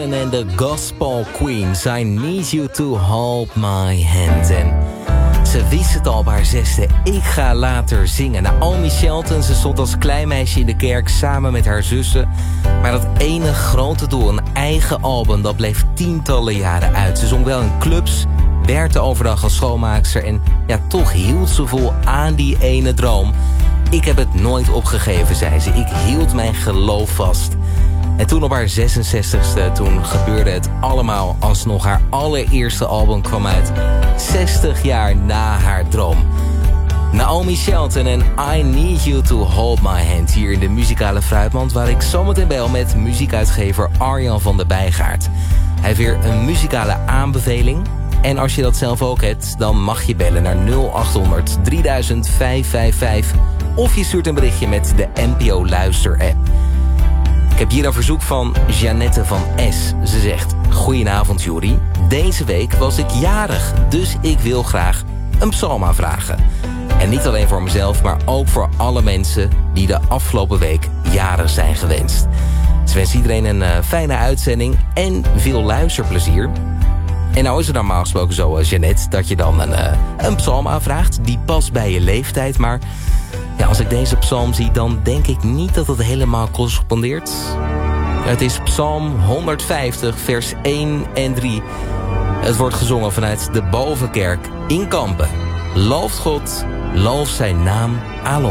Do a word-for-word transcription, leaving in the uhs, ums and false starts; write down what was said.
En de Gospel Queens, I Need You To Hold My Hand. En ze wist het al op haar zesde, ik ga later zingen. Naomi Shelton, ze stond als klein meisje in de kerk samen met haar zussen. Maar dat ene grote doel, een eigen album, dat bleef tientallen jaren uit. Ze zong wel in clubs, werkte overdag als schoonmaakster. En ja, toch hield ze vol aan die ene droom. Ik heb het nooit opgegeven, zei ze. Ik hield mijn geloof vast. En toen op haar zesenzestigste, toen gebeurde het allemaal alsnog. Haar allereerste album kwam uit, zestig jaar na haar droom. Naomi Shelton en I Need You To Hold My Hand hier in de muzikale fruitmand, waar ik zometeen bel met muziekuitgever Arjan van der Bijgaard. Hij heeft weer een muzikale aanbeveling. En als je dat zelf ook hebt, dan mag je bellen naar nul acht honderd drieduizend vijfhonderdvijfenvijftig. Of je stuurt een berichtje met de N P O Luister app. Ik heb hier een verzoek van Jeannette van S. Ze zegt: goedenavond Juri. Deze week was ik jarig, dus ik wil graag een psalm aanvragen. En niet alleen voor mezelf, maar ook voor alle mensen die de afgelopen week jarig zijn gewenst. Ze wens iedereen een uh, fijne uitzending en veel luisterplezier. En nou is het normaal gesproken zo, uh, Jeannette, dat je dan een, uh, een psalm aanvraagt. Die past bij je leeftijd, maar ja, als ik deze psalm zie, dan denk ik niet dat het helemaal correspondeert. Het is Psalm honderdvijftig, vers één en drie. Het wordt gezongen vanuit de Bovenkerk in Kampen. Looft God, loof zijn naam, alom.